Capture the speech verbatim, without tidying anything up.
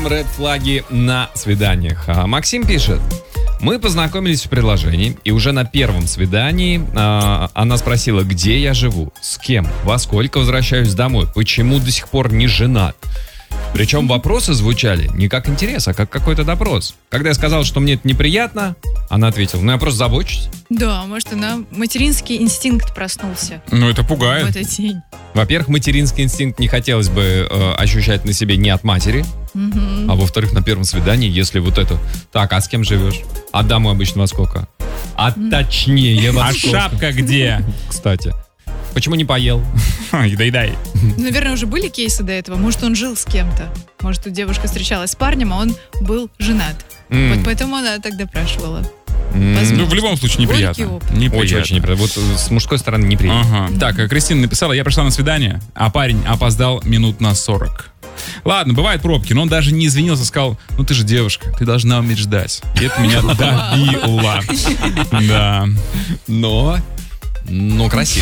обсуждаем ред-флаги на свиданиях. А Максим пишет. Мы познакомились в приложении, и уже на первом свидании а, она спросила, где я живу, с кем, во сколько возвращаюсь домой, почему до сих пор не женат. Причем вопросы звучали не как интерес, а как какой-то допрос. Когда я сказал, что мне это неприятно, она ответила, ну я просто забочусь. Да, может, она материнский инстинкт проснулся Ну, это в пугает. этот день. Во-первых, материнский инстинкт не хотелось бы э, ощущать на себе не от матери. Мгм. А во-вторых, на первом свидании, если вот это... Так, а с кем живешь? А домой обычно во сколько? А точнее во А сколько? шапка где? Кстати. Почему не поел? Дай-дай. Наверное, уже были кейсы до этого. Может, он жил с кем-то. Может, тут девушка встречалась с парнем, а он был женат. М. Вот поэтому она так допрашивала. М. Возможно. Ну, в любом случае, неприятно. Горький опыт. Неприятно. Очень-очень неприятно. Вот э, с мужской стороны неприятно. Ага. Так, Кристина написала, я пришла на свидание, а парень опоздал минут на сорок. Ладно, бывают пробки, но он даже не извинился, сказал, ну ты же девушка, ты должна уметь ждать. И это меня добило. Да. Но... Но красиво.